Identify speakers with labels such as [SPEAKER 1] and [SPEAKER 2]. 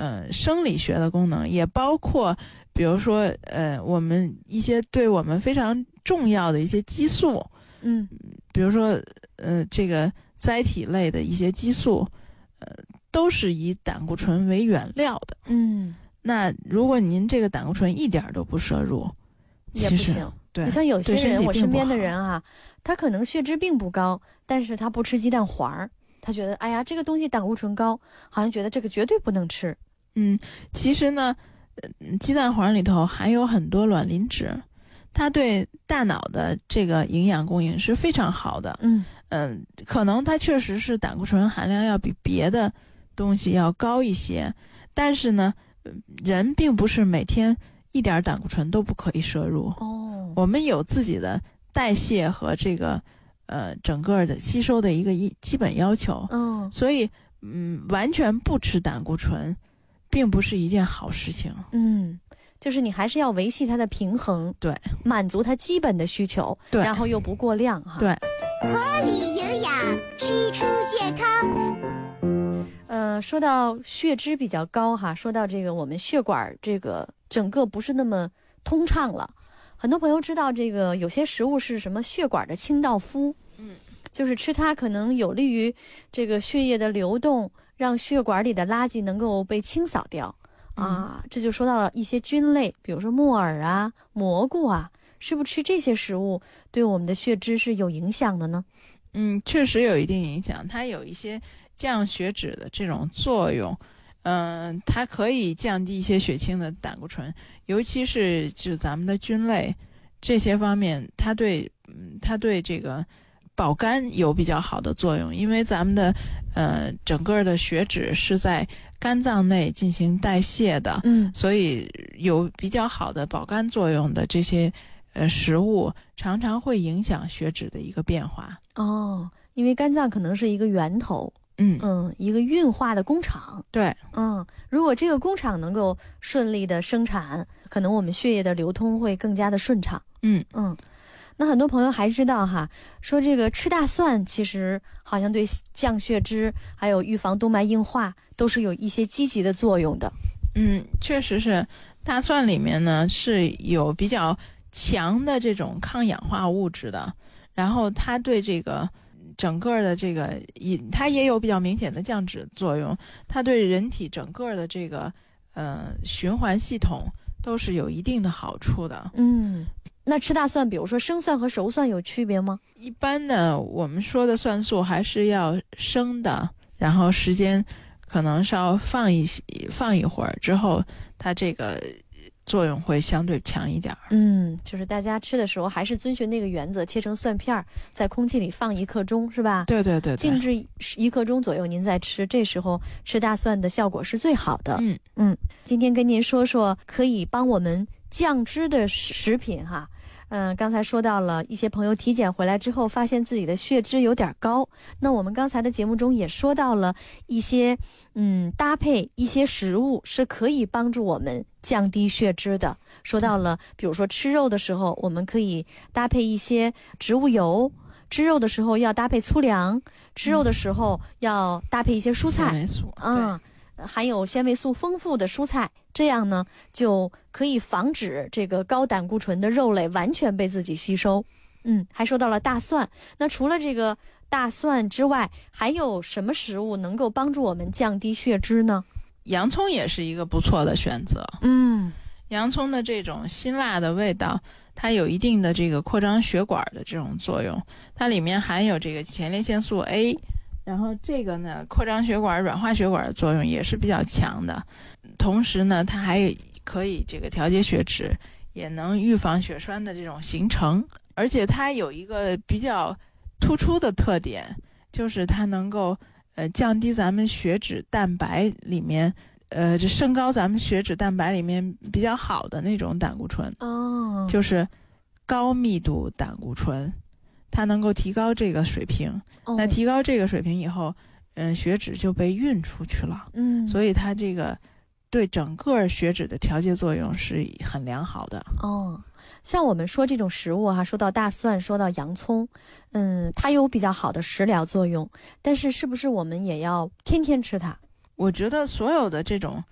[SPEAKER 1] 生理学的功能，也包括比如说我们一些对我们非常重要的一些激素，比如说这个甾体类的一些激素，都是以胆固醇为原料的。那如果您这个胆固醇一点都不摄入，
[SPEAKER 2] 也不行。
[SPEAKER 1] 对，
[SPEAKER 2] 你像有些人，我身边的人啊，他可能血脂并不高，但是他不吃鸡蛋黄，他觉得哎呀这个东西胆固醇高，好像觉得这个绝对不能吃。
[SPEAKER 1] 其实呢鸡蛋黄里头含有很多卵磷脂，它对大脑的这个营养供应是非常好的。可能它确实是胆固醇含量要比别的东西要高一些，但是呢人并不是每天一点胆固醇都不可以摄入。我们有自己的代谢和这个整个的吸收的一个基本要求。所以完全不吃胆固醇并不是一件好事情。
[SPEAKER 2] 就是你还是要维系它的平衡，
[SPEAKER 1] 对，
[SPEAKER 2] 满足它基本的需求，
[SPEAKER 1] 对，
[SPEAKER 2] 然后又不过量哈。
[SPEAKER 1] 对，
[SPEAKER 3] 合理营养，吃出健康。
[SPEAKER 2] 说到血脂比较高哈，说到这个我们血管这个整个不是那么通畅了，很多朋友知道这个有些食物是什么血管的清道夫，就是吃它可能有利于这个血液的流动，让血管里的垃圾能够被清扫掉。这就说到了一些菌类，比如说木耳啊、蘑菇啊，是不是吃这些食物对我们的血脂是有影响的呢？
[SPEAKER 1] 确实有一定影响，它有一些降血脂的这种作用。它可以降低一些血清的胆固醇，尤其是就咱们的菌类这些方面，它对这个保肝有比较好的作用，因为咱们的整个的血脂是在肝脏内进行代谢的，所以有比较好的保肝作用的这些食物常常会影响血脂的一个变化。
[SPEAKER 2] 因为肝脏可能是一个源头，一个运化的工厂。
[SPEAKER 1] 对，
[SPEAKER 2] 如果这个工厂能够顺利的生产，可能我们血液的流通会更加的顺畅。那很多朋友还知道哈，说这个吃大蒜其实好像对降血脂还有预防动脉硬化都是有一些积极的作用的。
[SPEAKER 1] 确实是，大蒜里面呢是有比较强的这种抗氧化物质的，然后它对这个整个的这个它也有比较明显的降脂作用，它对人体整个的这个循环系统都是有一定的好处的。
[SPEAKER 2] 那吃大蒜比如说生蒜和熟蒜有区别吗？
[SPEAKER 1] 一般呢我们说的蒜素还是要生的，然后时间可能稍放一会儿之后，它这个作用会相对强一点。
[SPEAKER 2] 就是大家吃的时候还是遵循那个原则，切成蒜片，在空气里放1刻钟，是吧？
[SPEAKER 1] 对，
[SPEAKER 2] 静置1刻钟左右您再吃，这时候吃大蒜的效果是最好的。今天跟您说说可以帮我们降脂的食品哈。刚才说到了一些朋友体检回来之后发现自己的血脂有点高，那我们刚才的节目中也说到了一些搭配一些食物是可以帮助我们降低血脂的。说到了比如说吃肉的时候我们可以搭配一些植物油，吃肉的时候要搭配粗粮，吃肉的时候要搭配一些蔬菜，
[SPEAKER 1] 纤维素，
[SPEAKER 2] 含有纤维素丰富的蔬菜，这样呢就可以防止这个高胆固醇的肉类完全被自己吸收。还说到了大蒜，那除了这个大蒜之外，还有什么食物能够帮助我们降低血脂呢？
[SPEAKER 1] 洋葱也是一个不错的选择。洋葱的这种辛辣的味道，它有一定的这个扩张血管的这种作用，它里面含有这个前列腺素 A，然后这个呢扩张血管软化血管的作用也是比较强的，同时呢它还可以这个调节血脂，也能预防血栓的这种形成，而且它有一个比较突出的特点，就是它能够降低咱们血脂蛋白里面这升高咱们血脂蛋白里面比较好的那种胆固醇，就是高密度胆固醇，它能够提高这个水平。那提高这个水平以后，血脂就被运出去了。所以它这个对整个血脂的调节作用是很良好的。
[SPEAKER 2] 像我们说这种食物说到大蒜，说到洋葱，它有比较好的食疗作用，但是是不是我们也要天天吃它？
[SPEAKER 1] 我觉得所有的这种